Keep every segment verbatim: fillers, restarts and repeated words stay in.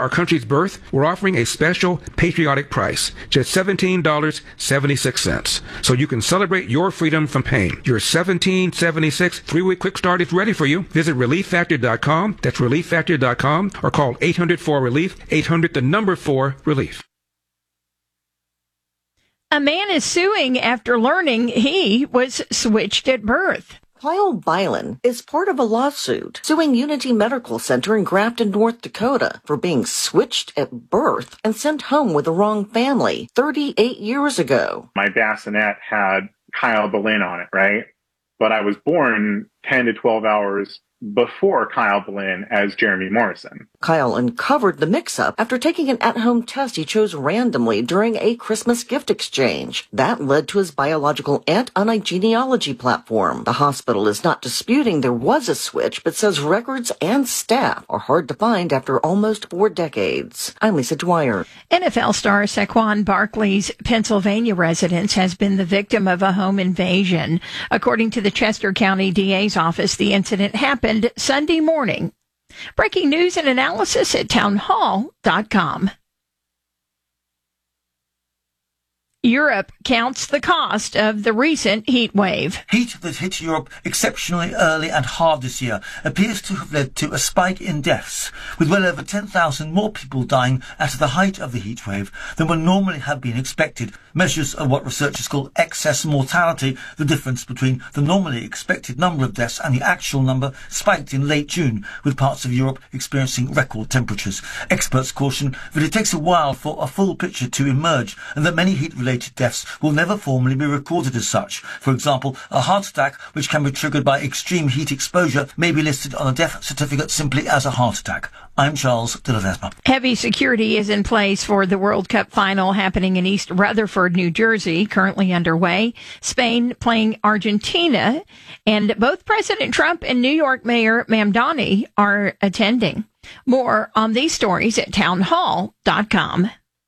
our country's birth, we're offering a special patriotic price, just seventeen dollars and seventy-six cents. So you can celebrate your freedom from pain. Your seventeen seventy-six three-week quick start is ready for you. Visit relief factor dot com. That's relief factor dot com, or call eight hundred four relief, eight hundred the number four relief. A man is suing after learning he was switched at birth. Kyle Bylan is part of a lawsuit suing Unity Medical Center in Grafton, North Dakota for being switched at birth and sent home with the wrong family thirty-eight years ago. My bassinet had Kyle Bylan on it, right? But I was born ten to twelve hours before Kyle Bylan as Jeremy Morrison. Kyle uncovered the mix-up after taking an at-home test he chose randomly during a Christmas gift exchange. That led to his biological aunt on a genealogy platform. The hospital is not disputing there was a switch, but says records and staff are hard to find after almost four decades. I'm Lisa Dwyer. N F L star Saquon Barkley's Pennsylvania residence has been the victim of a home invasion. According to the Chester County D A's office, the incident happened Sunday morning. Breaking news and analysis at town hall dot com. Europe counts the cost of the recent heat wave. Heat that hit Europe exceptionally early and hard this year appears to have led to a spike in deaths, with well over ten thousand more people dying at the height of the heat wave than would normally have been expected. Measures of what researchers call excess mortality, the difference between the normally expected number of deaths and the actual number, spiked in late June, with parts of Europe experiencing record temperatures. Experts caution that it takes a while for a full picture to emerge, and that many heat-related deaths will never formally be recorded as such. For example, a heart attack, which can be triggered by extreme heat exposure, may be listed on a death certificate simply as a heart attack. I'm Charles de Ledesma. Heavy security is in place for the World Cup final happening in East Rutherford, New Jersey, currently underway. Spain playing Argentina, and both President Trump and New York Mayor Mamdani are attending. More on these stories at town hall dot com.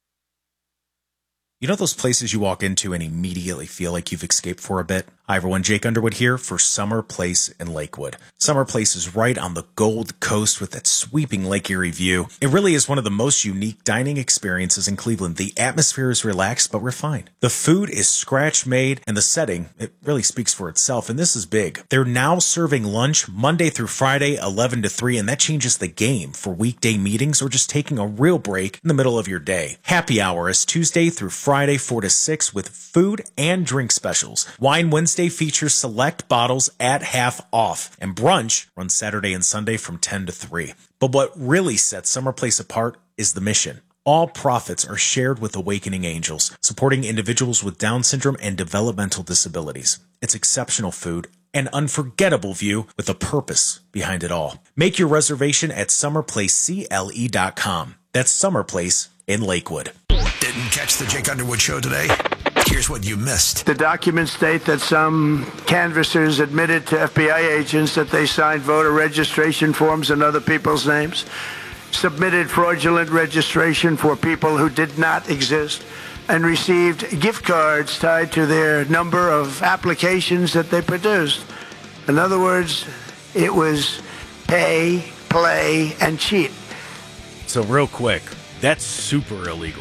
You know those places you walk into and immediately feel like you've escaped for a bit? Hi everyone, Jake Underwood here for Summer Place in Lakewood. Summer Place is right on the Gold Coast with that sweeping Lake Erie view. It really is one of the most unique dining experiences in Cleveland. The atmosphere is relaxed but refined. The food is scratch-made, and the setting, it really speaks for itself, and this is big. They're now serving lunch Monday through Friday, eleven to three, and that changes the game for weekday meetings or just taking a real break in the middle of your day. Happy hour is Tuesday through Friday, four to six, with food and drink specials. Wine Wednesday features select bottles at half off, and brunch runs Saturday and Sunday from ten to three. But what really sets Summer Place apart is the mission. All profits are shared with Awakening Angels, supporting individuals with Down syndrome and developmental disabilities. It's exceptional food, an unforgettable view with a purpose behind it all. Make your reservation at summer place C L E dot com. That's Summer Place in Lakewood. Didn't catch the Jake Underwood show today? Here's what you missed. The documents state that some canvassers admitted to F B I agents that they signed voter registration forms in other people's names, submitted fraudulent registration for people who did not exist, and received gift cards tied to their number of applications that they produced. In other words, it was pay, play, and cheat. So real quick, that's super illegal.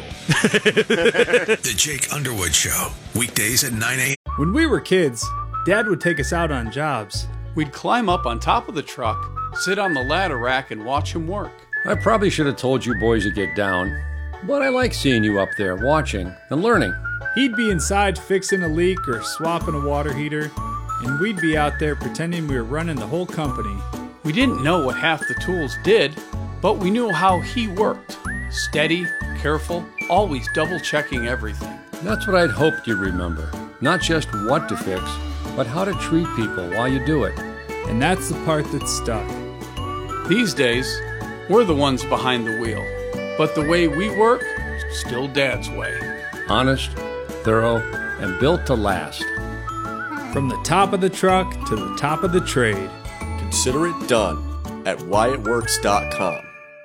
The Jake Underwood Show, weekdays at nine a.m. When we were kids, Dad would take us out on jobs. We'd climb up on top of the truck, sit on the ladder rack, and watch him work. I probably should have told you boys to get down, but I like seeing you up there watching and learning. He'd be inside fixing a leak or swapping a water heater, and we'd be out there pretending we were running the whole company. We didn't know what half the tools did, but we knew how he worked. Steady, careful, always double-checking everything. That's what I'd hoped you'd remember. Not just what to fix, but how to treat people while you do it. And that's the part that stuck. These days, we're the ones behind the wheel. But the way we work, still Dad's way. Honest, thorough, and built to last. From the top of the truck to the top of the trade. Consider it done at wyatt works dot com.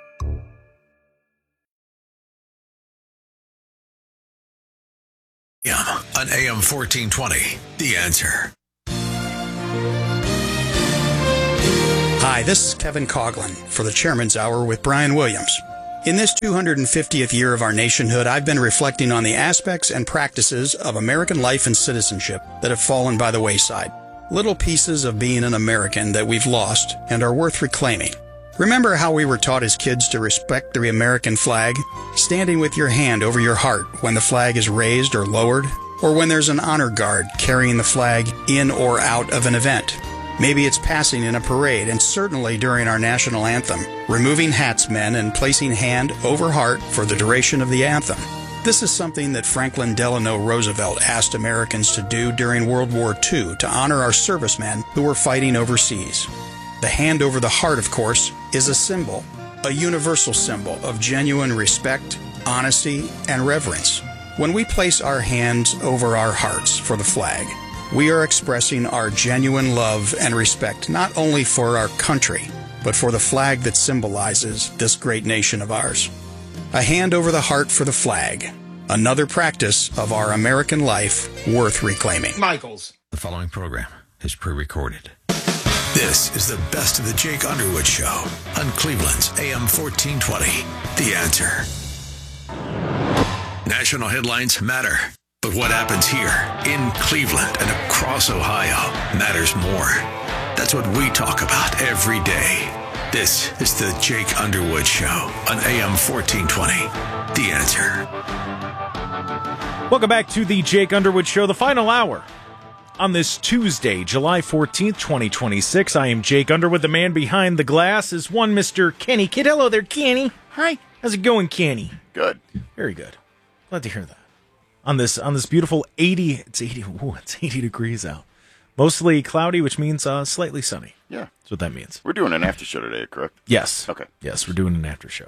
On A M fourteen twenty, The Answer. Hi, this is Kevin Coughlin for the Chairman's Hour with Brian Williams. In this two hundred fiftieth year of our nationhood, I've been reflecting on the aspects and practices of American life and citizenship that have fallen by the wayside. Little pieces of being an American that we've lost and are worth reclaiming. Remember how we were taught as kids to respect the American flag? Standing with your hand over your heart when the flag is raised or lowered? Or when there's an honor guard carrying the flag in or out of an event? Maybe it's passing in a parade, and certainly during our national anthem, removing hats, men, and placing hand over heart for the duration of the anthem. This is something that Franklin Delano Roosevelt asked Americans to do during World War Two to honor our servicemen who were fighting overseas. The hand over the heart, of course, is a symbol, a universal symbol of genuine respect, honesty, and reverence. When we place our hands over our hearts for the flag, we are expressing our genuine love and respect not only for our country, but for the flag that symbolizes this great nation of ours. A hand over the heart for the flag, another practice of our American life worth reclaiming. Michaels. The following program is pre-recorded. This is the best of the Jake Underwood Show on Cleveland's A M fourteen twenty. The Answer. National headlines matter, but what happens here in Cleveland and across Ohio matters more. That's what we talk about every day. This is the Jake Underwood Show on A M fourteen twenty. The Answer. Welcome back to the Jake Underwood Show, the final hour. On this Tuesday, July fourteenth, twenty twenty-six, I am Jake Underwood. The man behind the glass is one Mister Kenny Kidd. Hello there, Kenny. Hi. How's it going, Kenny? Good. Very good. Glad to hear that. On this on this beautiful eighty, it's eighty, ooh, it's eighty degrees out. Mostly cloudy, which means uh, slightly sunny. Yeah. That's what that means. We're doing an after show today, correct? Yes. Okay. Yes, we're doing an after show.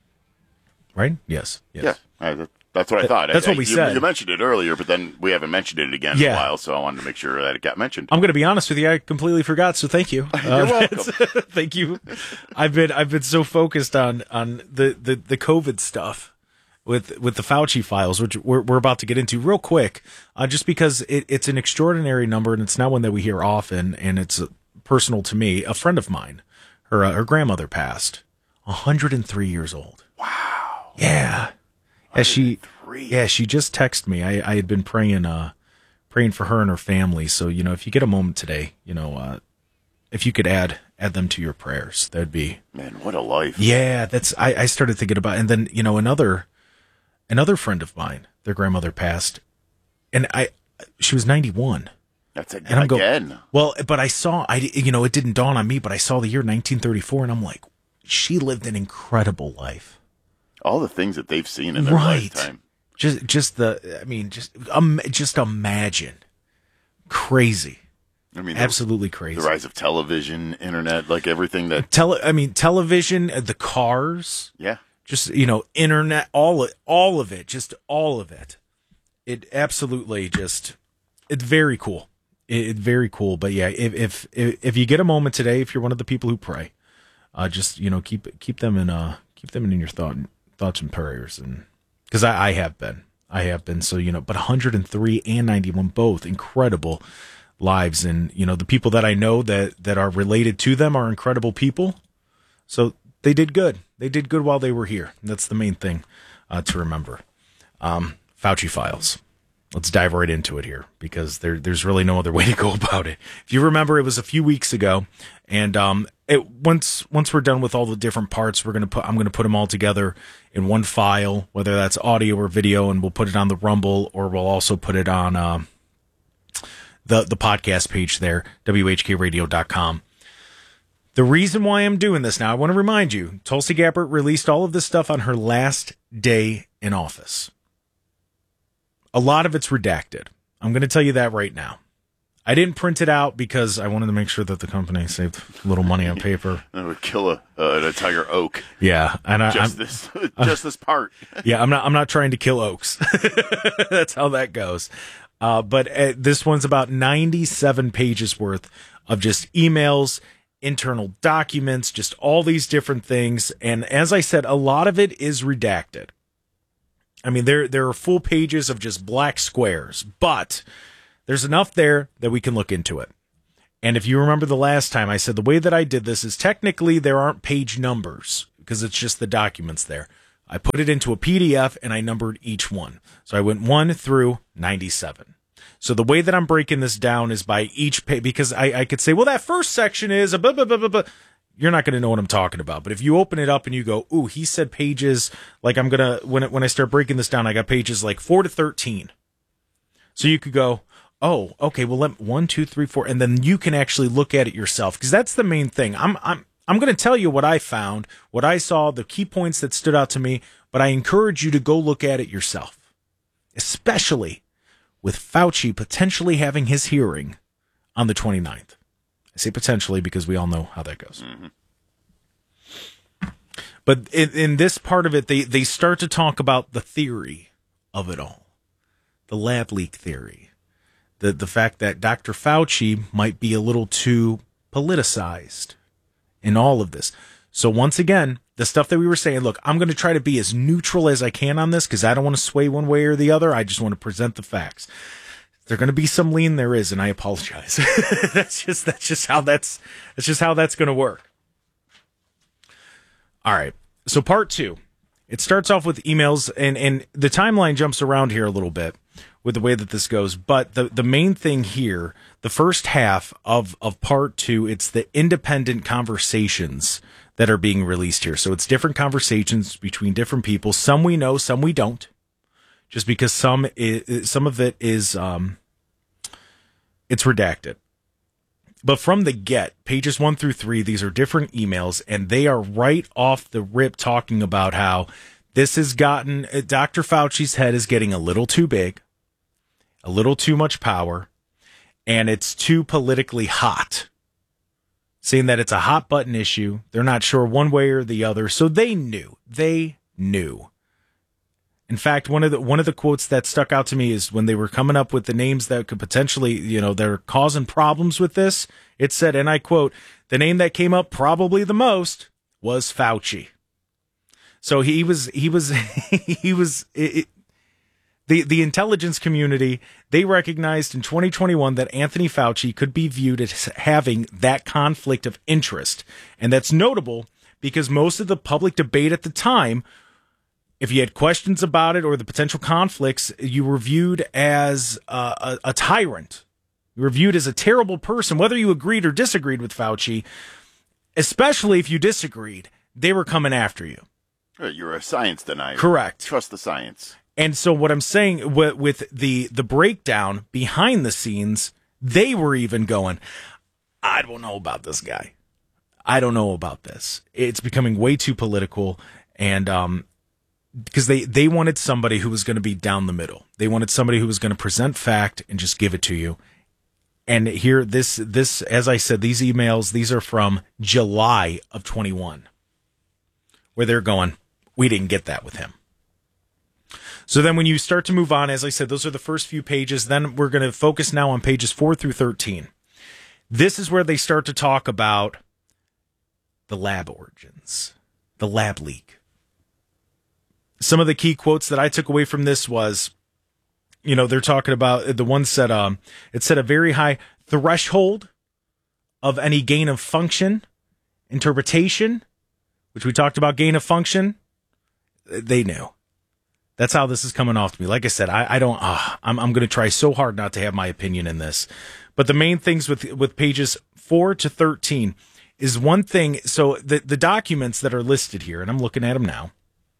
Right? Yes. Yes. Yeah. I, that, that's what I thought. That's I, what we you, said. You mentioned it earlier, but then we haven't mentioned it again yeah. in a while, so I wanted to make sure that it got mentioned. I'm going to be honest with you. I completely forgot, so thank you. You're uh, welcome. Thank you. I've been I've been so focused on on the, the, the COVID stuff with with the Fauci files, which we're we're about to get into real quick, uh, just because it, it's an extraordinary number, and it's not one that we hear often, and it's personal to me. A friend of mine, her uh, her grandmother passed, one hundred three years old. Wow. Yeah. As she, yeah, she just texted me. I, I had been praying, uh, praying for her and her family. So, you know, if you get a moment today, you know, uh, if you could add, add them to your prayers, that'd be. Man, what a life. Yeah, that's, I, I started thinking about, and then, you know, another, another friend of mine, their grandmother passed, and I, she was ninety-one. That's a, and I'm again. Go, well, but I saw, I, you know, it didn't dawn on me, but I saw the year nineteen thirty-four, and I'm like, she lived an incredible life. All the things that they've seen in their right. lifetime. Just, just the, I mean, just, um, just imagine. Crazy. I mean, absolutely crazy. The rise of television, internet, like everything that. Tele, I mean, television, the cars. Yeah. Just, you know, internet, all, all of it, just all of it. It absolutely just, it's very cool. It, it very cool. But yeah, if, if, if you get a moment today, if you're one of the people who pray, uh, just, you know, keep, keep them in, uh, keep them in your thought. Thoughts and prayers, and because I, I have been, I have been. So you know, but one hundred three and ninety-one, both incredible lives, and you know, the people that I know that that are related to them are incredible people. So they did good. They did good while they were here. That's the main thing uh, to remember. Um, Fauci files. Let's dive right into it here because there, there's really no other way to go about it. If you remember, it was a few weeks ago, and um, it, once once we're done with all the different parts, we're gonna put I'm gonna put them all together in one file, whether that's audio or video, and we'll put it on the Rumble, or we'll also put it on uh, the the podcast page there, W H K radio dot com. The reason why I'm doing this now, I want to remind you, Tulsi Gabbard released all of this stuff on her last day in office. A lot of it's redacted. I'm going to tell you that right now. I didn't print it out because I wanted to make sure that the company saved a little money on paper. It would kill a, uh, an entire oak. Yeah, and I, just I'm, this, just this part. Yeah, I'm not. I'm not trying to kill oaks. That's how that goes. Uh, but uh, this one's about ninety-seven pages worth of just emails, internal documents, just all these different things. And as I said, a lot of it is redacted. I mean, there there are full pages of just black squares, but there's enough there that we can look into it. And if you remember the last time, I said the way that I did this is technically there aren't page numbers because it's just the documents there. I put it into a P D F and I numbered each one. So I went one through ninety-seven. So the way that I'm breaking this down is by each page, because I, I could say, well, that first section is a blah, blah, blah, blah, blah. You're not going to know what I'm talking about. But if you open it up and you go, ooh, he said pages, like I'm going to, when it, when I start breaking this down, I got pages like four to thirteen. So you could go, oh, okay, well, let one, two, three, four, and then you can actually look at it yourself, because that's the main thing. I'm, I'm, I'm going to tell you what I found, what I saw, the key points that stood out to me, but I encourage you to go look at it yourself, especially with Fauci potentially having his hearing on the twenty-ninth. I say potentially because we all know how that goes. Mm-hmm. But in, in this part of it, they, they start to talk about the theory of it all, the lab leak theory, the, the fact that Doctor Fauci might be a little too politicized in all of this. So once again, the stuff that we were saying, look, I'm going to try to be as neutral as I can on this because I don't want to sway one way or the other. I just want to present the facts. There's going to be some lean, there is, and I apologize. that's just that's just how that's that's just how that's going to work. All right. So part two, it starts off with emails, and and the timeline jumps around here a little bit with the way that this goes. But the the main thing here, the first half of of part two, it's the independent conversations that are being released here. So it's different conversations between different people. Some we know, some we don't. Just because some is, some of it is um, it's redacted. But from the get, pages one through three, these are different emails, and they are right off the rip talking about how this has gotten, Doctor Fauci's head is getting a little too big, a little too much power, and it's too politically hot. Saying that it's a hot button issue. They're not sure one way or the other. So they knew. They knew. In fact, one of the one of the quotes that stuck out to me is when they were coming up with the names that could potentially, you know, they're causing problems with this. It said, and I quote, the name that came up probably the most was Fauci. So he was, he was, he was, it, it, the, the intelligence community, they recognized in twenty twenty-one that Anthony Fauci could be viewed as having that conflict of interest. And that's notable because most of the public debate at the time, if you had questions about it or the potential conflicts, you were viewed as uh, a, a tyrant. You were viewed as a terrible person, whether you agreed or disagreed with Fauci, especially if you disagreed, they were coming after you. You're a science denier. Correct. Trust the science. And so what I'm saying with, with the, the breakdown behind the scenes, they were even going, I don't know about this guy. I don't know about this. It's becoming way too political. And, um, because they, they wanted somebody who was going to be down the middle. They wanted somebody who was going to present fact and just give it to you. And here, this, this, as I said, these emails, these are from July of twenty-one, where they're going, we didn't get that with him. So then when you start to move on, as I said, those are the first few pages. Then we're going to focus now on pages four through thirteen. This is where they start to talk about the lab origins, the lab leak. Some of the key quotes that I took away from this was, you know, they're talking about, the one said, um, it said a very high threshold of any gain of function interpretation, which we talked about gain of function. They knew. That's how this is coming off to me. Like I said, I, I don't, uh, I'm, I'm going to try so hard not to have my opinion in this. But the main things with, with pages four to thirteen is one thing. So the, the documents that are listed here, and I'm looking at them now,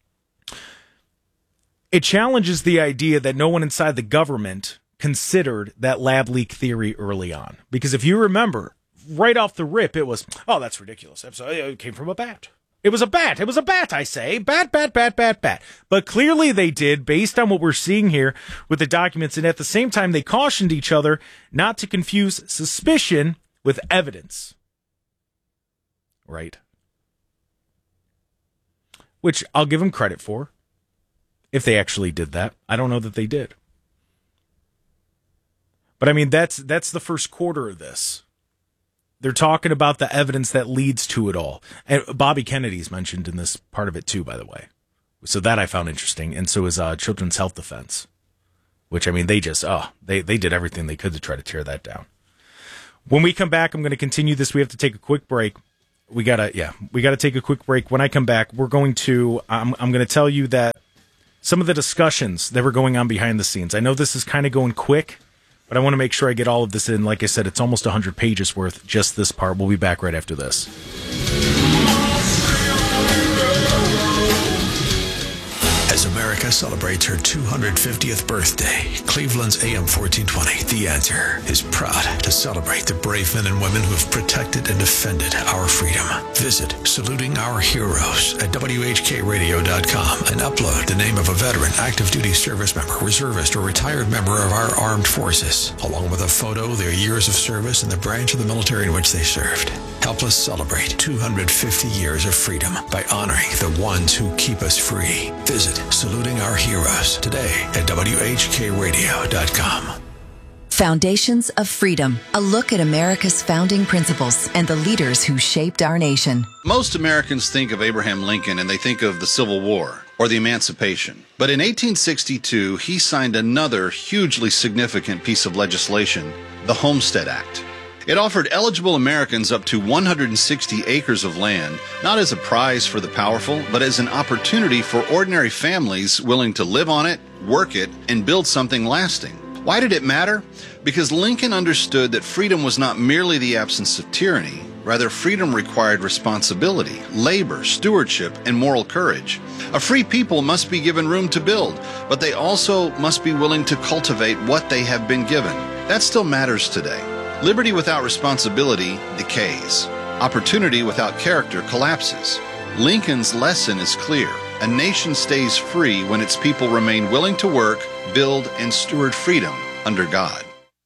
it challenges the idea that no one inside the government considered that lab leak theory early on. Because if you remember, right off the rip, it was, oh, that's ridiculous. It came from a bat. It was a bat. It was a bat, I say. Bat, bat, bat, bat, bat. But clearly they did, based on what we're seeing here with the documents. And at the same time, they cautioned each other not to confuse suspicion with evidence. Right? Which I'll give them credit for. If they actually did that. I don't know that they did. But I mean, that's that's the first quarter of this. They're talking about the evidence that leads to it all. And Bobby Kennedy's mentioned in this part of it too, by the way. So that I found interesting. And so is uh, Children's Health Defense. Which, I mean, they just, oh, they, they did everything they could to try to tear that down. When we come back, I'm going to continue this. We have to take a quick break. we gotta, yeah, we gotta take a quick break. When I come back, we're going to, I'm, I'm going to tell you that some of the discussions that were going on behind the scenes. I know this is kind of going quick, but I want to make sure I get all of this in. Like I said, it's almost one hundred pages worth, just this part. We'll be back right after this. As America celebrates her two hundred fiftieth birthday, Cleveland's A M fourteen twenty, The Answer, is proud to celebrate the brave men and women who have protected and defended our freedom. Visit Saluting Our Heroes at W H K radio dot com and upload the name of a veteran, active duty service member, reservist, or retired member of our armed forces, along with a photo, their years of service, and the branch of the military in which they served. Help us celebrate two hundred fifty years of freedom by honoring the ones who keep us free. Visit Saluting Our Heroes today at W H K radio dot com. Foundations of Freedom, a look at America's founding principles and the leaders who shaped our nation. Most Americans think of Abraham Lincoln and they think of the Civil War or the Emancipation. But in eighteen sixty-two, he signed another hugely significant piece of legislation, the Homestead Act. It offered eligible Americans up to one hundred sixty acres of land, not as a prize for the powerful, but as an opportunity for ordinary families willing to live on it, work it, and build something lasting. Why did it matter? Because Lincoln understood that freedom was not merely the absence of tyranny. Rather, freedom required responsibility, labor, stewardship, and moral courage. A free people must be given room to build, but they also must be willing to cultivate what they have been given. That still matters today. Liberty without responsibility decays. Opportunity without character collapses. Lincoln's lesson is clear. A nation stays free when its people remain willing to work, build, and steward freedom under God.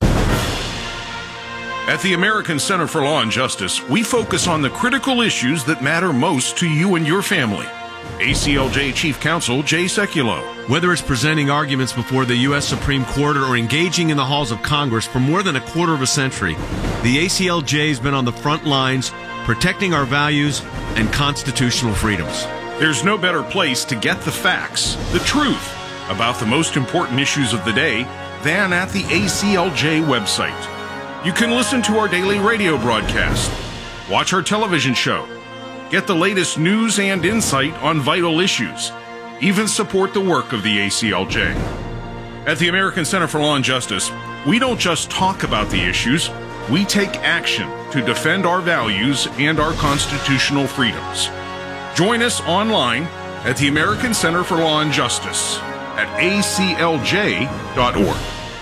At the American Center for Law and Justice, we focus on the critical issues that matter most to you and your family. A C L J Chief Counsel Jay Sekulow. Whether it's presenting arguments before the U S Supreme Court or engaging in the halls of Congress for more than a quarter of a century, the A C L J has been on the front lines protecting our values and constitutional freedoms. There's no better place to get the facts, the truth, about the most important issues of the day than at the A C L J website. You can listen to our daily radio broadcast, watch our television show, get the latest news and insight on vital issues, even support the work of the A C L J. At the American Center for Law and Justice, we don't just talk about the issues, we take action to defend our values and our constitutional freedoms. Join us online at the American Center for Law and Justice at A C L J dot org.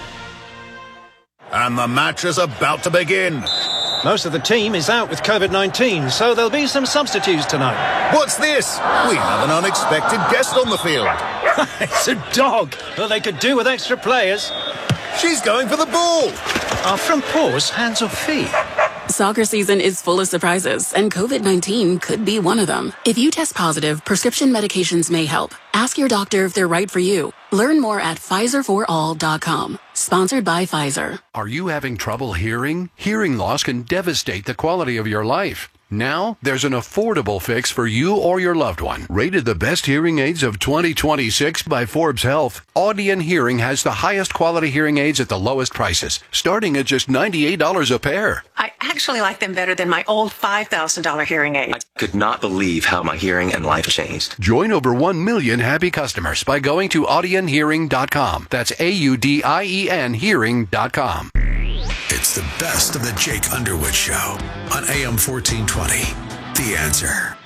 And the match is about to begin. Most of the team is out with COVID nineteen, so there'll be some substitutes tonight. What's this? We have an unexpected guest on the field. It's a dog. Well, they could do with extra players. She's going for the ball. Are front paws hands or feet? Soccer season is full of surprises, and COVID nineteen could be one of them. If you test positive, prescription medications may help. Ask your doctor if they're right for you. Learn more at Pfizer for all dot com. Sponsored by Pfizer. Are you having trouble hearing? Hearing loss can devastate the quality of your life. Now, there's an affordable fix for you or your loved one. Rated the best hearing aids of twenty twenty-six by Forbes Health, Audion Hearing has the highest quality hearing aids at the lowest prices, starting at just ninety-eight dollars a pair. I actually like them better than my old five thousand dollars hearing aid. I could not believe how my hearing and life changed. Join over one million happy customers by going to audion hearing dot com. That's A U D I E N hearing dot com. It's the best of the Jake Underwood Show on A M fourteen twenty. The Answer.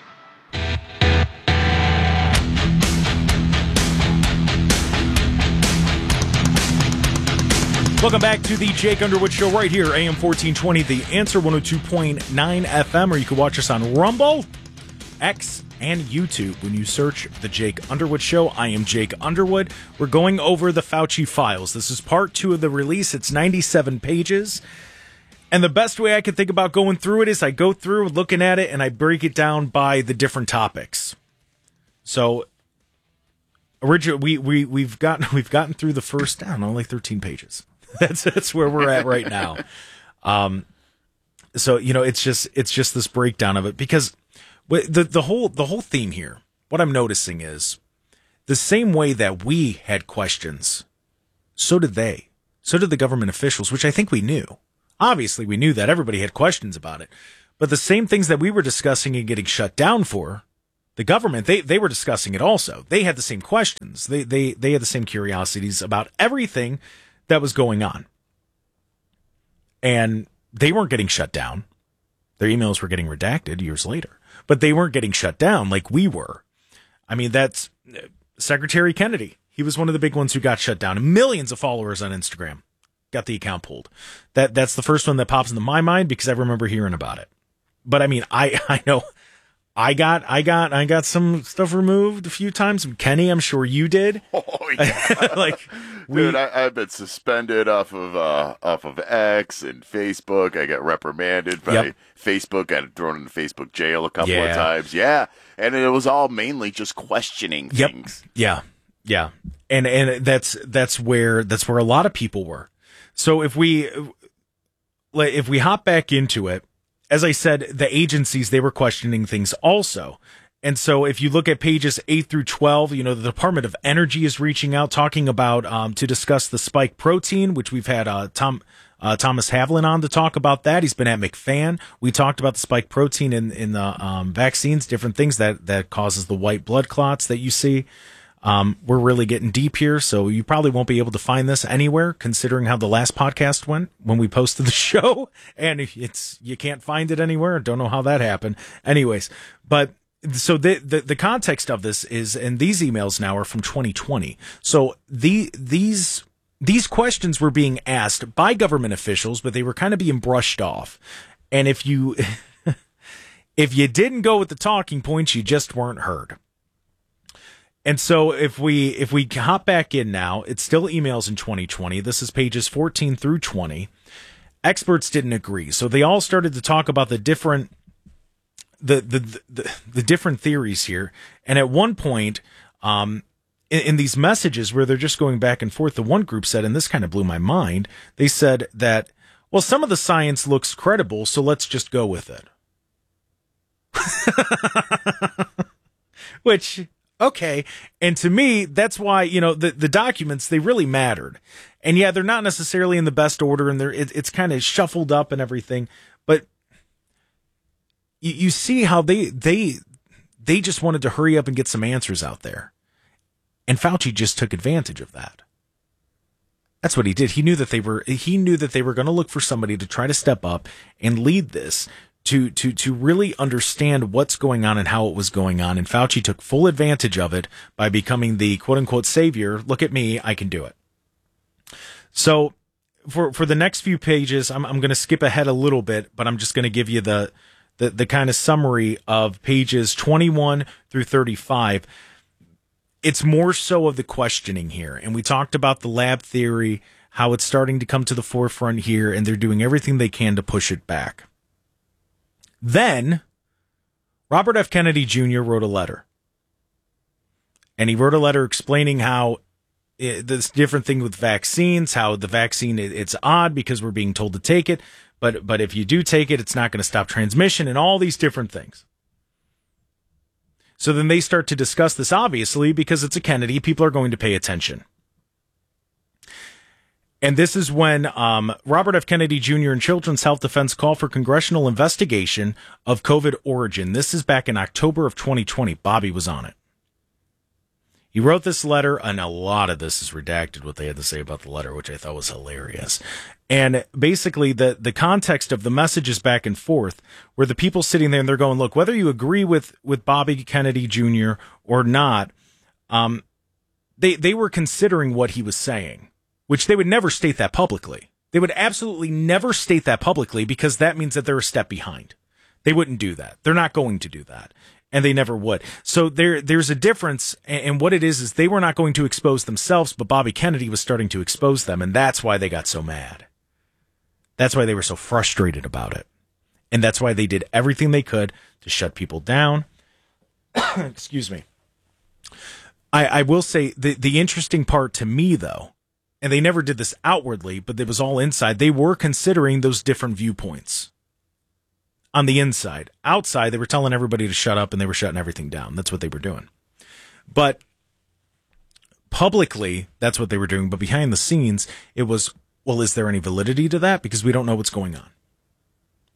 Welcome back to the Jake Underwood Show right here, A M fourteen twenty, The Answer, one oh two point nine F M, or you can watch us on Rumble, X, and YouTube when you search The Jake Underwood Show. I am Jake Underwood. We're going over the Fauci files. This is part two of the release. It's ninety-seven pages. And the best way I can think about going through it is I go through looking at it and I break it down by the different topics. So originally we, we, we've gotten we've gotten through the first, I don't know, like thirteen pages. That's that's where we're at right now. Um, so you know, it's just it's just this breakdown of it, because the the whole the whole theme here, what I'm noticing is the same way that we had questions, so did they. So did the government officials, which I think we knew. Obviously, we knew that everybody had questions about it, But the same things that we were discussing and getting shut down for, the government, they, they were discussing it also. They had the same questions. They, they, they had the same curiosities about everything that was going on. And they weren't getting shut down. Their emails were getting redacted years later, but they weren't getting shut down like we were. I mean, that's Secretary Kennedy. He was one of the big ones who got shut down. Millions of followers on Instagram got the account pulled. That that's the first one that pops into my mind because I remember hearing about it. But I mean, I, I know I got I got I got some stuff removed a few times. Kenny, I'm sure you did. Oh yeah. like we, Dude, I, I've been suspended off of uh, off of X and Facebook. I got reprimanded by Yep. Facebook. Got thrown into Facebook jail a couple Yeah. of times. Yeah, and it was all mainly just questioning Yep. things. Yeah. Yeah. And and that's that's where that's where a lot of people were. So if we if we hop back into it, as I said, the agencies, they were questioning things also. And so if you look at pages eight through twelve, you know, the Department of Energy is reaching out, talking about um, to discuss the spike protein, which we've had uh, Tom uh, Thomas Havlin on to talk about that. He's been at McFan. We talked about the spike protein in, in the um, vaccines, different things that, that causes the white blood clots that you see. Um, we're really getting deep here, so you probably won't be able to find this anywhere, considering how the last podcast went when we posted the show, and it's you can't find it anywhere. Don't know how that happened. Anyways, but so the, the the context of this is, and these emails now are from twenty twenty. So the these these questions were being asked by government officials, but they were kind of being brushed off. And if you if you didn't go with the talking points, you just weren't heard. And so if we if we hop back in now, it's still emails in twenty twenty. This is pages fourteen through twenty. Experts didn't agree. So they all started to talk about the different the the the, the different theories here. And at one point, um, in, in these messages where they're just going back and forth, the one group said, and this kind of blew my mind, they said that, well, some of the science looks credible, so let's just go with it. Which, okay. And to me, that's why, you know, the, the documents, they really mattered. And yeah, they're not necessarily in the best order, and they're, it, it's kind of shuffled up and everything, but you, you see how they, they, they just wanted to hurry up and get some answers out there. And Fauci just took advantage of that. That's what he did. He knew that they were, he knew that they were going to look for somebody to try to step up and lead this, to, to, to really understand what's going on and how it was going on. And Fauci took full advantage of it by becoming the quote unquote savior. Look at me. I can do it. So for, for the next few pages, I'm, I'm going to skip ahead a little bit, but I'm just going to give you the, the, the kind of summary of pages twenty-one through thirty-five. It's more so of the questioning here. And we talked about the lab theory, how it's starting to come to the forefront here, and they're doing everything they can to push it back. Then Robert F. Kennedy Junior wrote a letter. And he wrote a letter explaining how it, this different thing with vaccines, how the vaccine, it, it's odd because we're being told to take it. But, but if you do take it, it's not going to stop transmission and all these different things. So then they start to discuss this, obviously, because it's a Kennedy. People are going to pay attention. And this is when um, Robert F. Kennedy Junior and Children's Health Defense call for congressional investigation of COVID origin. This is back in October of twenty twenty. Bobby was on it. He wrote this letter, and a lot of this is redacted, what they had to say about the letter, which I thought was hilarious. And basically, the, the context of the messages back and forth were the people sitting there and they're going, look, whether you agree with, with Bobby Kennedy Junior or not, um, they, they were considering what he was saying, which they would never state that publicly. They would absolutely never state that publicly because that means that they're a step behind. They wouldn't do that. They're not going to do that. And they never would. So there, there's a difference. And what it is, is they were not going to expose themselves, but Bobby Kennedy was starting to expose them. And that's why they got so mad. That's why they were so frustrated about it. And that's why they did everything they could to shut people down. Excuse me. I, I will say the, the interesting part to me, though, and they never did this outwardly, but it was all inside, they were considering those different viewpoints. On the inside. Outside, they were telling everybody to shut up and they were shutting everything down. That's what they were doing. But publicly, that's what they were doing. But behind the scenes, it was, well, is there any validity to that? Because we don't know what's going on.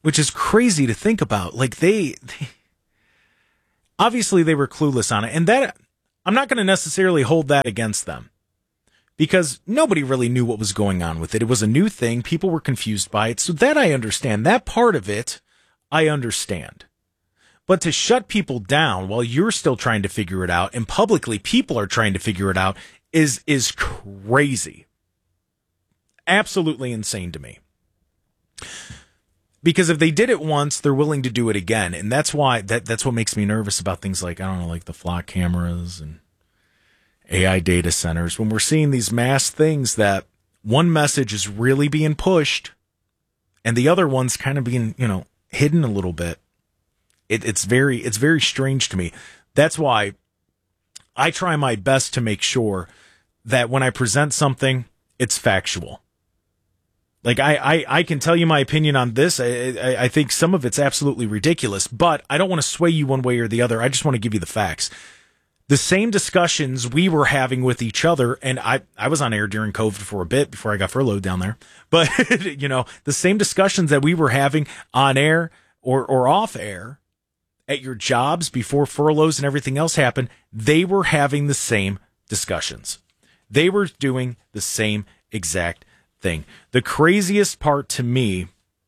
which is crazy to think about. Like they, they obviously they were clueless on it. And that, I'm not going to necessarily hold that against them because nobody really knew what was going on with it. It was a new thing. People were confused by it. So that I understand. That part of it, I understand. But to shut people down while you're still trying to figure it out and publicly people are trying to figure it out is, is crazy. Absolutely insane to me. Because if they did it once, they're willing to do it again. And that's why, that that's what makes me nervous about things like, I don't know, like the flock cameras and A I data centers. When we're seeing these mass things that one message is really being pushed and the other one's kind of being, you know, hidden a little bit. It, it's very, it's very strange to me. That's why I try my best to make sure that when I present something, it's factual. Like, I, I, I can tell you my opinion on this. I, I, I think some of it's absolutely ridiculous, but I don't want to sway you one way or the other. I just want to give you the facts. The same discussions we were having with each other, and I, I was on air during COVID for a bit before I got furloughed down there, but, you know, the same discussions that we were having on air or, or off air at your jobs before furloughs and everything else happened, they were having the same discussions. They were doing the same exact thing. The craziest part to me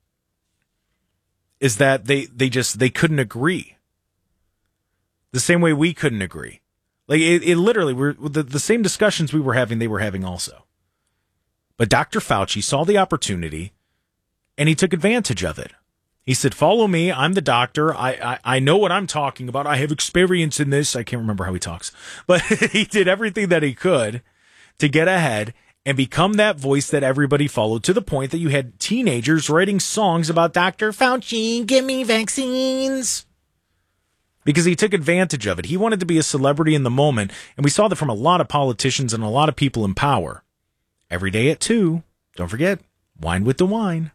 is that they, they just, they couldn't agree. The same way we couldn't agree. Like it, it literally, we're the, the same discussions we were having, they were having also. But Doctor Fauci saw the opportunity and he took advantage of it. He said, follow me. I'm the doctor. I, I, I know what I'm talking about. I have experience in this. I can't remember how he talks, but he did everything that he could to get ahead and become that voice that everybody followed, to the point that you had teenagers writing songs about Doctor Fauci, give me vaccines. Because he took advantage of it. He wanted to be a celebrity in the moment, and we saw that from a lot of politicians and a lot of people in power. Every day at two, don't forget, Wine with the Wine.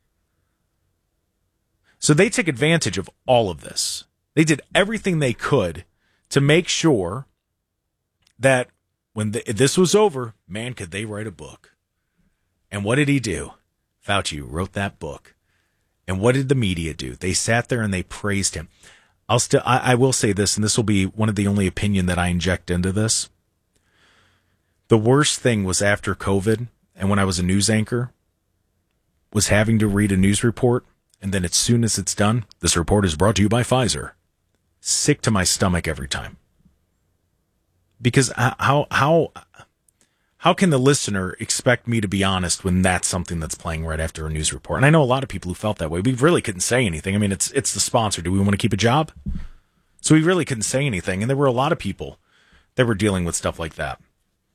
So they took advantage of all of this. They did everything they could to make sure that when the, this was over, man, could they write a book. And what did he do? Fauci wrote that book. And what did the media do? They sat there and they praised him. I'll still, I, I will say this, and this will be one of the only opinion that I inject into this. The worst thing was after COVID, and when I was a news anchor, was having to read a news report, and then as soon as it's done, this report is brought to you by Pfizer. Sick to my stomach every time. Because how how how can the listener expect me to be honest when that's something that's playing right after a news report? And I know a lot of people who felt that way. We really couldn't say anything. I mean, it's it's the sponsor. Do we want to keep a job? So we really couldn't say anything. And there were a lot of people that were dealing with stuff like that.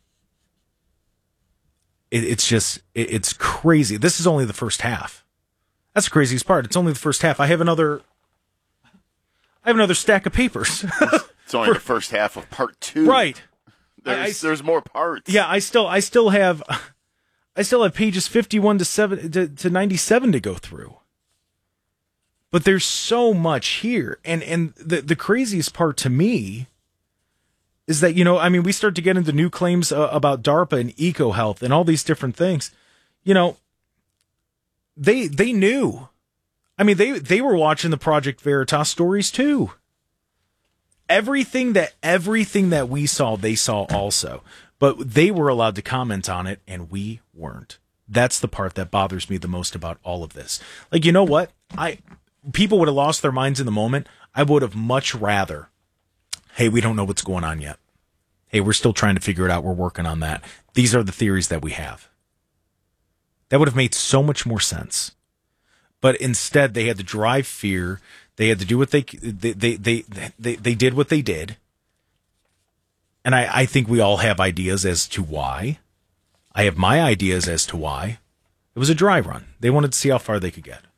It, it's just, it, it's crazy. This is only the first half. That's the craziest part. It's only the first half. I have another, I have another stack of papers. It's only For, the first half of part two. Right. There's, I, there's more parts. Yeah, I still I still have I still have pages fifty-one to seven to, to ninety-seven to go through. But there's so much here. And and the the craziest part to me is that, you know, I mean, we start to get into new claims uh, about DARPA and EcoHealth and all these different things. You know, they they knew. I mean, they they were watching the Project Veritas stories too. Everything that everything that we saw, they saw also. But they were allowed to comment on it, and we weren't. That's the part that bothers me the most about all of this. Like, you know what? I people would have lost their minds in the moment. I would have much rather, hey, we don't know what's going on yet. Hey, we're still trying to figure it out. We're working on that. These are the theories that we have. That would have made so much more sense. But instead, they had to drive fear. They had to do what they they they they they, they did what they did. And I, I think we all have ideas as to why. I have my ideas as to why. It was a dry run. They wanted to see how far they could get.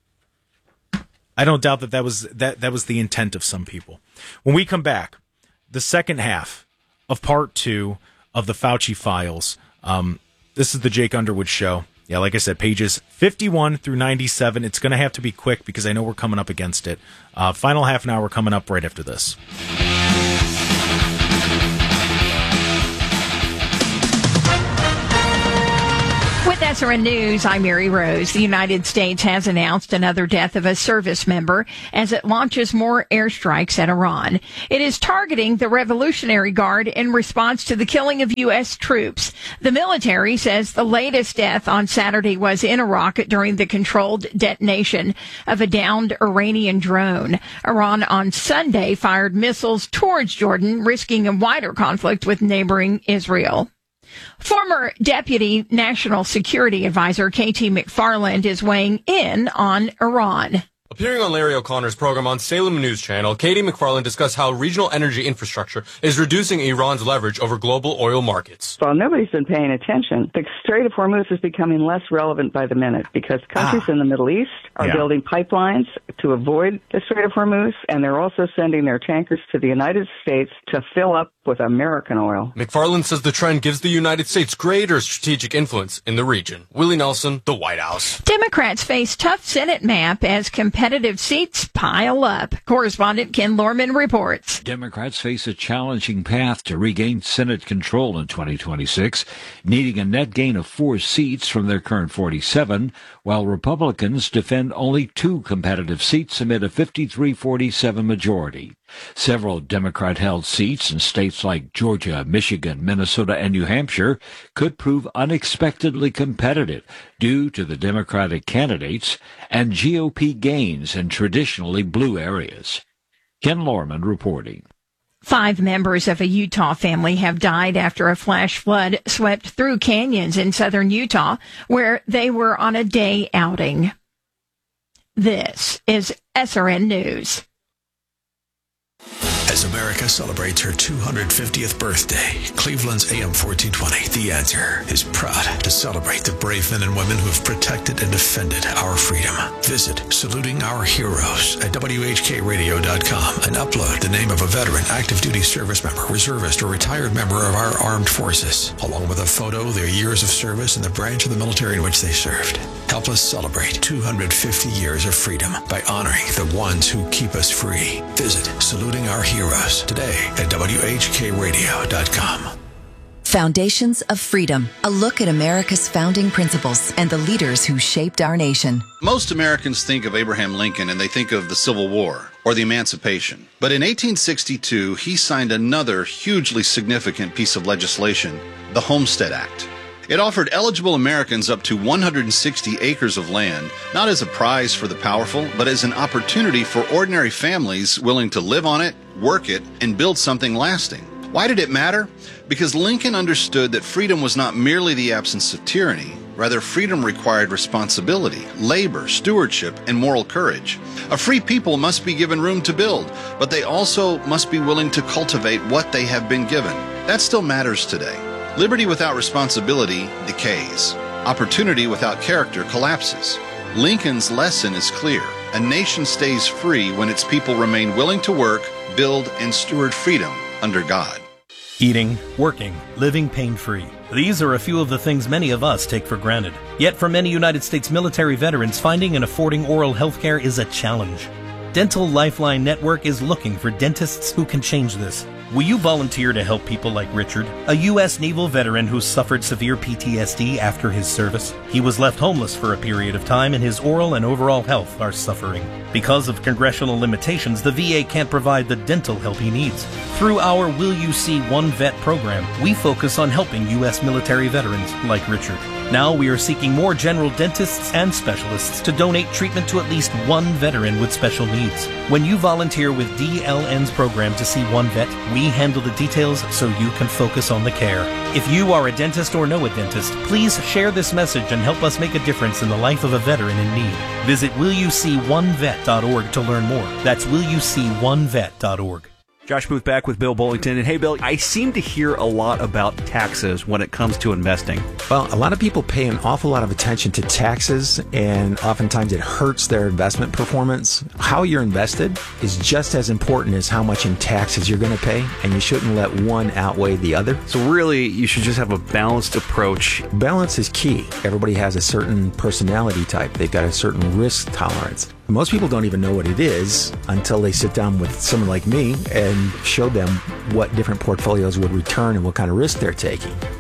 I don't doubt that that was that that was the intent of some people. When we come back, the second half of part two of the Fauci files. Um, this is the Jake Underwood Show. Yeah, like I said, pages fifty-one through ninety-seven. It's going to have to be quick because I know we're coming up against it. Uh, final half an hour coming up right after this. With that S R N News, I'm Mary Rose. The United States has announced another death of a service member as it launches more airstrikes at Iran. It is targeting the Revolutionary Guard in response to the killing of U S troops. The military says the latest death on Saturday was in Iraq during the controlled detonation of a downed Iranian drone. Iran on Sunday fired missiles towards Jordan, risking a wider conflict with neighboring Israel. Former Deputy National Security Advisor K T McFarland is weighing in on Iran. Appearing on Larry O'Connor's program on Salem News Channel, K T McFarland discussed how regional energy infrastructure is reducing Iran's leverage over global oil markets. Well, nobody's been paying attention. The Strait of Hormuz is becoming less relevant by the minute because countries ah. in the Middle East are yeah. building pipelines to avoid the Strait of Hormuz, and they're also sending their tankers to the United States to fill up with American oil. McFarland says the trend gives the United States greater strategic influence in the region. Willie Nelson, The White House. Democrats face tough Senate map as competitive seats pile up. Correspondent Ken Lorman reports. Democrats face a challenging path to regain Senate control in twenty twenty-six, needing a net gain of four seats from their current forty-seven, while Republicans defend only two competitive seats amid a fifty-three forty-seven majority. Several Democrat-held seats in states like Georgia, Michigan, Minnesota, and New Hampshire could prove unexpectedly competitive due to the Democratic candidates and G O P gains in traditionally blue areas. Ken Lorman reporting. Five members of a Utah family have died after a flash flood swept through canyons in southern Utah, where they were on a day outing. This is S R N News. As America celebrates her two hundred fiftieth birthday, Cleveland's A M fourteen twenty, The Answer, is proud to celebrate the brave men and women who have protected and defended our freedom. Visit Saluting Our Heroes at W H K radio dot com and upload the name of a veteran, active duty service member, reservist, or retired member of our armed forces, along with a photo, their years of service, and the branch of the military in which they served. Help us celebrate two hundred fifty years of freedom by honoring the ones who keep us free. Visit Saluting Our Heroes today at W H K radio dot com. Foundations of Freedom, a look at America's founding principles and the leaders who shaped our nation. Most Americans think of Abraham Lincoln and they think of the Civil War or the Emancipation. But in eighteen sixty-two, he signed another hugely significant piece of legislation, the Homestead Act. It offered eligible Americans up to one hundred sixty acres of land, not as a prize for the powerful, but as an opportunity for ordinary families willing to live on it, work it, and build something lasting. Why did it matter? Because Lincoln understood that freedom was not merely the absence of tyranny. Rather, freedom required responsibility, labor, stewardship, and moral courage. A free people must be given room to build, but they also must be willing to cultivate what they have been given. That still matters today. Liberty without responsibility decays. Opportunity without character collapses. Lincoln's lesson is clear. A nation stays free when its people remain willing to work, build, and steward freedom under God. Eating, working, living pain-free. These are a few of the things many of us take for granted. Yet for many United States military veterans, finding and affording oral health care is a challenge. Dental Lifeline Network is looking for dentists who can change this. Will you volunteer to help people like Richard, a U S Naval veteran who suffered severe P T S D after his service? He was left homeless for a period of time, and his oral and overall health are suffering. Because of congressional limitations, the V A can't provide the dental help he needs. Through our Will You See One Vet program, we focus on helping U S military veterans like Richard. Now we are seeking more general dentists and specialists to donate treatment to at least one veteran with special needs. When you volunteer with D L N's program to see one vet, we handle the details so you can focus on the care. If you are a dentist or know a dentist, please share this message and help us make a difference in the life of a veteran in need. Visit will you see one vet dot org to learn more. That's will you see one vet dot org. Josh Booth back with Bill Bullington. And hey, Bill, I seem to hear a lot about taxes when it comes to investing. Well, a lot of people pay an awful lot of attention to taxes, and oftentimes it hurts their investment performance. How you're invested is just as important as how much in taxes you're going to pay, and you shouldn't let one outweigh the other. So really, you should just have a balanced approach. Balance is key. Everybody has a certain personality type. They've got a certain risk tolerance. Most people don't even know what it is until they sit down with someone like me and show them what different portfolios would return and what kind of risk they're taking.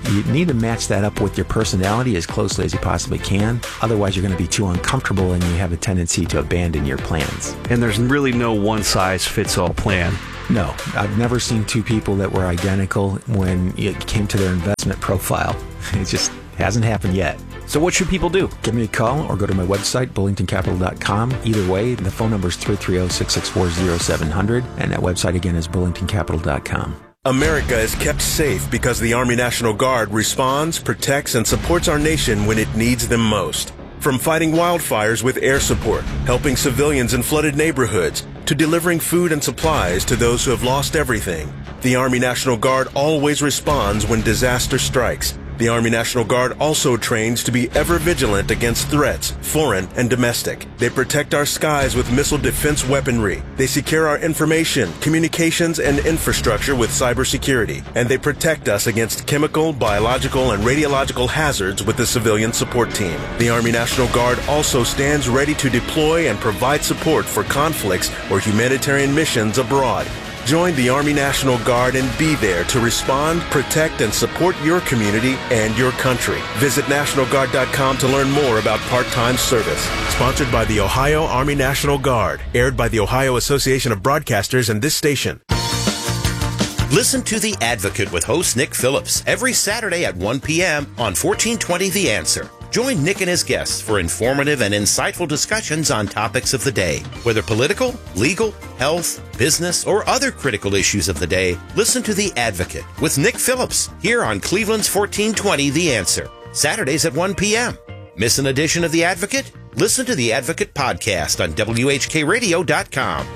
You need to match that up with your personality as closely as you possibly can. Otherwise, you're going to be too uncomfortable and you have a tendency to abandon your plans. And there's really no one-size-fits-all plan. No, I've never seen two people that were identical when it came to their investment profile. It just hasn't happened yet. So what should people do? Give me a call or go to my website, bullington capital dot com. Either way, the phone number is three three zero, six six four, zero seven zero zero, and that website again is bullington capital dot com. America is kept safe because the Army National Guard responds, protects, and supports our nation when it needs them most. From fighting wildfires with air support, helping civilians in flooded neighborhoods, to delivering food and supplies to those who have lost everything, the Army National Guard always responds when disaster strikes. The Army National Guard also trains to be ever vigilant against threats, foreign and domestic. They protect our skies with missile defense weaponry. They secure our information, communications, and infrastructure with cybersecurity. And they protect us against chemical, biological, and radiological hazards with the civilian support team. The Army National Guard also stands ready to deploy and provide support for conflicts or humanitarian missions abroad. Join the Army National Guard and be there to respond, protect, and support your community and your country. Visit National Guard dot com to learn more about part-time service. Sponsored by the Ohio Army National Guard. Aired by the Ohio Association of Broadcasters and this station. Listen to The Advocate with host Nick Phillips every Saturday at one p.m. on fourteen twenty The Answer. Join Nick and his guests for informative and insightful discussions on topics of the day. Whether political, legal, health, business, or other critical issues of the day, listen to The Advocate with Nick Phillips here on Cleveland's fourteen twenty The Answer. Saturdays at one p.m. Miss an edition of The Advocate? Listen to The Advocate podcast on W H K radio dot com.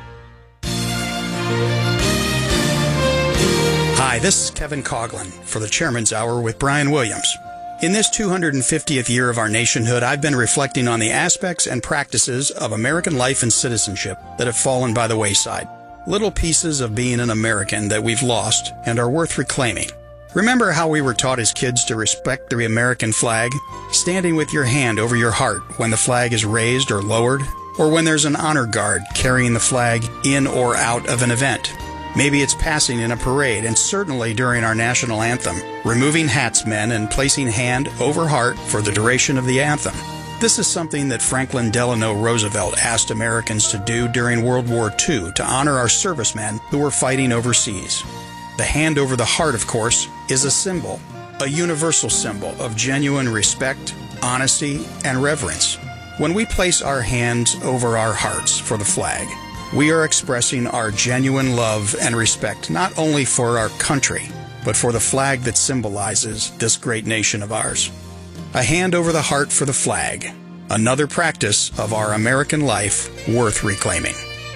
Hi, this is Kevin Coughlin for the Chairman's Hour with Brian Williams. In this two hundred fiftieth year of our nationhood, I've been reflecting on the aspects and practices of American life and citizenship that have fallen by the wayside. Little pieces of being an American that we've lost and are worth reclaiming. Remember how we were taught as kids to respect the American flag? Standing with your hand over your heart when the flag is raised or lowered? Or when there's an honor guard carrying the flag in or out of an event? Maybe it's passing in a parade, and certainly during our national anthem, removing hats, men, and placing hand over heart for the duration of the anthem. This is something that Franklin Delano Roosevelt asked Americans to do during World War Two to honor our servicemen who were fighting overseas. The hand over the heart, of course, is a symbol, a universal symbol of genuine respect, honesty, and reverence. When we place our hands over our hearts for the flag, we are expressing our genuine love and respect not only for our country, but for the flag that symbolizes this great nation of ours. A hand over the heart for the flag, another practice of our American life worth reclaiming.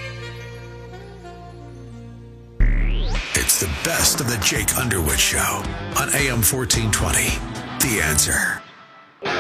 It's the best of the Jake Underwood Show on A M fourteen twenty. The Answer.